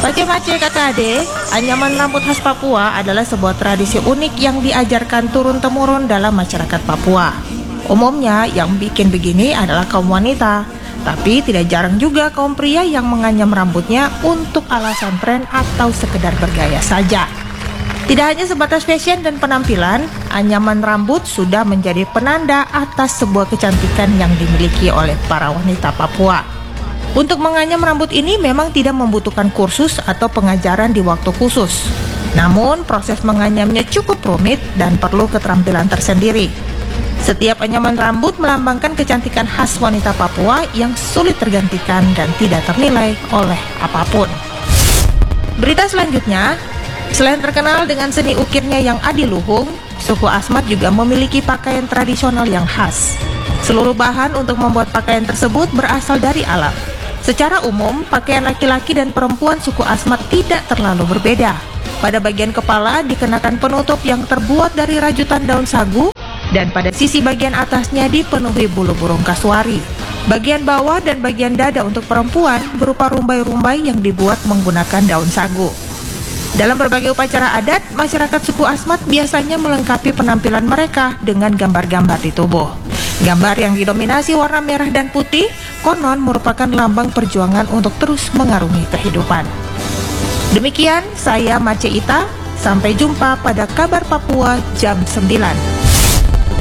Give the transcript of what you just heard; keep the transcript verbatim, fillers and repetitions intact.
Mace-mace kakak adik, anyaman rambut khas Papua adalah sebuah tradisi unik yang diajarkan turun-temurun dalam masyarakat Papua. Umumnya yang bikin begini adalah kaum wanita, tapi tidak jarang juga kaum pria yang menganyam rambutnya untuk alasan tren atau sekedar bergaya saja. Tidak hanya sebatas fashion dan penampilan, anyaman rambut sudah menjadi penanda atas sebuah kecantikan yang dimiliki oleh para wanita Papua. Untuk menganyam rambut ini memang tidak membutuhkan kursus atau pengajaran di waktu khusus. Namun, proses menganyamnya cukup rumit dan perlu keterampilan tersendiri. Setiap anyaman rambut melambangkan kecantikan khas wanita Papua yang sulit tergantikan dan tidak ternilai oleh apapun. Berita selanjutnya, selain terkenal dengan seni ukirnya yang adiluhung, suku Asmat juga memiliki pakaian tradisional yang khas. Seluruh bahan untuk membuat pakaian tersebut berasal dari alam. Secara umum, pakaian laki-laki dan perempuan suku Asmat tidak terlalu berbeda. Pada bagian kepala dikenakan penutup yang terbuat dari rajutan daun sagu, dan pada sisi bagian atasnya dipenuhi bulu burung kasuari. Bagian bawah dan bagian dada untuk perempuan berupa rumbai-rumbai yang dibuat menggunakan daun sagu. Dalam berbagai upacara adat, masyarakat suku Asmat biasanya melengkapi penampilan mereka dengan gambar-gambar di tubuh. Gambar yang didominasi warna merah dan putih konon merupakan lambang perjuangan untuk terus mengarungi kehidupan. Demikian saya Mace Ita, sampai jumpa pada kabar Papua jam sembilan.